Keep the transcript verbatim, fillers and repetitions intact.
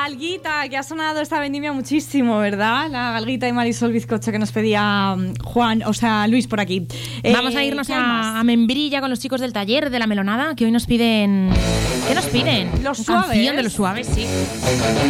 galguita, que ha sonado esta vendimia muchísimo, ¿verdad? La galguita y Marisol Bizcocho que nos pedía Juan, o sea, Luis por aquí. Vamos eh, a irnos a, a Membrilla con los chicos del taller de la Melonada, que hoy nos piden... ¿Qué nos piden? Los Una suaves. canción de los suaves, sí.